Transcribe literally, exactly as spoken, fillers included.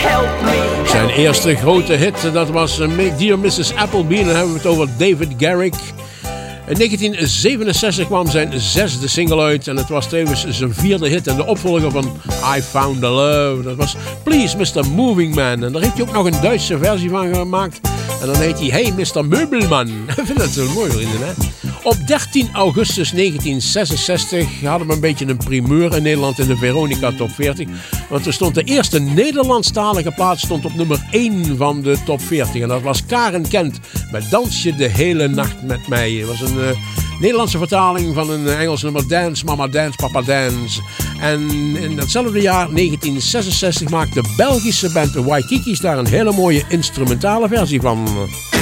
Zijn eerste grote hit, dat was Dear missus Appleby. Dan hebben we het over David Garrick. In negentien zevenenzestig kwam zijn zesde single uit. En het was tevens zijn vierde hit en de opvolger van I Found the Love. Dat was Please mister Moving Man. En daar heeft hij ook nog een Duitse versie van gemaakt. En dan heet hij Hey mister Meubelman. Ik vind dat zo mooi, vrienden, hè? Op dertien augustus negentien zesenzestig hadden we een beetje een primeur in Nederland in de Veronica Top veertig. Want er stond de eerste Nederlandstalige plaat stond op nummer één van de Top veertig. En dat was Karen Kent met Dans je de hele nacht met mij. Het was een uh, Nederlandse vertaling van een Engels nummer Dance Mama Dance Papa Dance. En in datzelfde jaar negentien zesenzestig maakte de Belgische band de Waikiki's daar een hele mooie instrumentale versie van.